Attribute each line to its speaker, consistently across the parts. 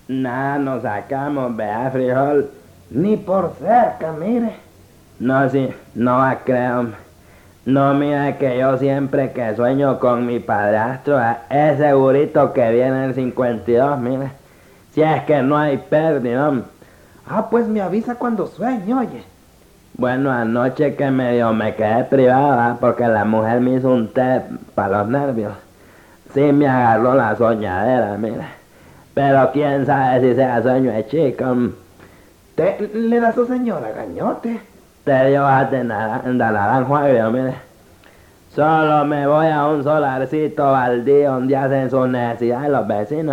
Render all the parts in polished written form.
Speaker 1: Nada, nos sacamos, vea, frijol.
Speaker 2: Ni por cerca, mire.
Speaker 1: No, sí, no va a creer, hombre. No, mira que yo siempre que sueño con mi padrastro, es segurito que viene el 52, mire. Si es que no hay pérdida, hombre.
Speaker 2: Ah, pues me avisa cuando sueñe, oye.
Speaker 1: Bueno, anoche que medio me quedé privada porque la mujer me hizo un té para los nervios. Sí me agarró la soñadera, mira. Pero quién sabe si sea sueño de chico.
Speaker 2: ¿Te le da a su señora, gañote?
Speaker 1: Te dio hojas de naranjo agrio, mire. Solo me voy a un solarcito baldío donde hacen sus necesidades los vecinos,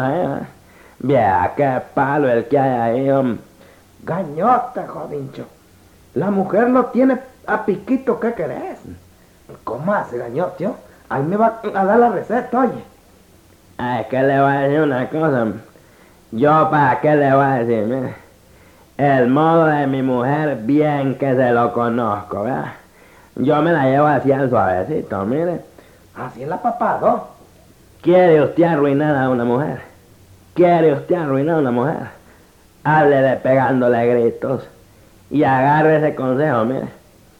Speaker 1: Vieja, qué palo el que hay ahí, hombre.
Speaker 2: Gañota, jodincho. La mujer lo tiene a piquito, ¿qué querés? ¿Cómo hace, gañote? Ahí me va a dar la receta, oye.
Speaker 1: Es que le voy a decir una cosa. Yo, ¿para qué le voy a decir? Mire, el modo de mi mujer, bien que se lo conozco, ¿verdad? Yo me la llevo así al suavecito, mire.
Speaker 2: Así es la papado.
Speaker 1: ¿Quiere usted arruinar a una mujer? ¿Quiere usted arruinar a una mujer? Háblele pegándole gritos. Y agarre ese consejo, mire.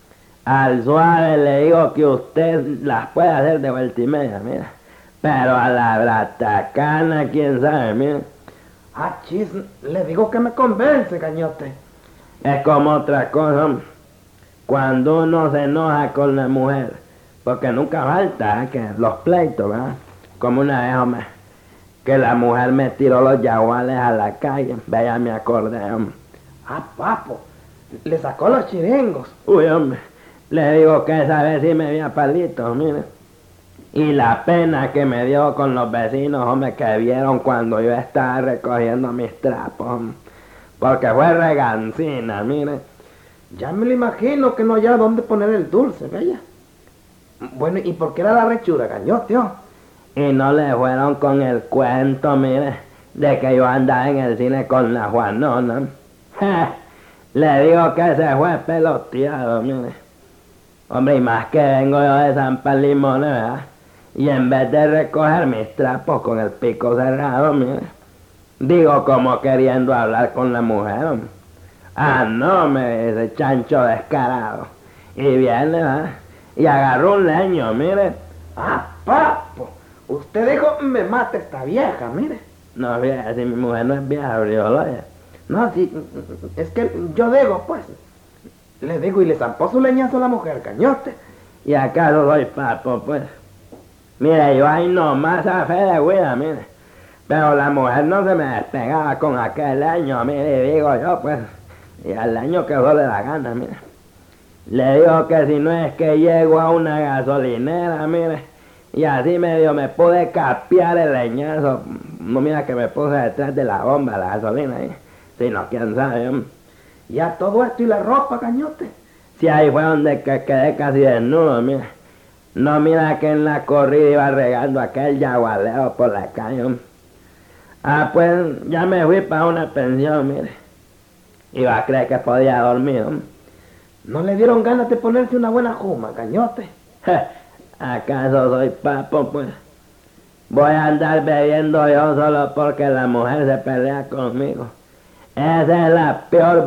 Speaker 1: Al suave le digo que usted las puede hacer de vuelta y media, mire. Pero a la bratacana, quién sabe, mire.
Speaker 2: Ah, chis, le digo que me convence, gañote.
Speaker 1: Es como otra cosa, hombre. Cuando uno se enoja con la mujer, porque nunca falta que los pleitos, ¿verdad? Como una vez, hombre, que la mujer me tiró los yaguales a la calle, vaya, me acordé, hombre.
Speaker 2: Ah, papo, le sacó los chiringos.
Speaker 1: Uy, hombre, le digo que esa vez sí me dio palitos, mire. Y la pena que me dio con los vecinos, hombre, que vieron cuando yo estaba recogiendo mis trapos, hombre. Porque fue regancina, mire.
Speaker 2: Ya me lo imagino que no haya dónde poner el dulce, bella. Bueno, ¿y por qué era la rechura, gañote?
Speaker 1: Y no le fueron con el cuento, mire, de que yo andaba en el cine con la Juanona. Le digo que se fue peloteado, mire. Hombre, y más que vengo yo de San Palimone, ¿verdad? Y en vez de recoger mis trapos con el pico cerrado, mire, digo como queriendo hablar con la mujer, hombre. Ah, no, me dice, chancho descarado. Y viene, ¿verdad? Y agarró un leño, mire.
Speaker 2: Ah, papo, usted dijo, me mata esta vieja, mire.
Speaker 1: No, fíjate, si mi mujer no es vieja, brioloya.
Speaker 2: No, sí, es que yo digo, pues. Le digo, y le zampó su leñazo a la mujer, cañote.
Speaker 1: ¿Y acaso soy papo, pues? Mire, yo ahí nomás a fe de huida, mire. Pero la mujer no se me despegaba con aquel leño, mire, y digo yo, pues. Y al leño que yo le da gana, mire. Le digo que si no es que llego a una gasolinera, mire. Y así medio me pude capear el leñazo. No, mira que me puse detrás de la bomba, la gasolina ahí. Si no, quién sabe, hombre.
Speaker 2: Y a todo esto y la ropa, cañote.
Speaker 1: Si ahí fue donde quedé casi desnudo, mira. No, mira que en la corrida iba regando aquel yagualeo por la calle, hombre. Ah, pues ya me fui para una pensión, mire. Iba a creer que podía dormir, hombre.
Speaker 2: ¿No le dieron ganas de ponerse una buena juma, cañote?
Speaker 1: ¿Acaso soy papo, pues? Voy a andar bebiendo yo solo porque la mujer se pelea conmigo. Esa es la peor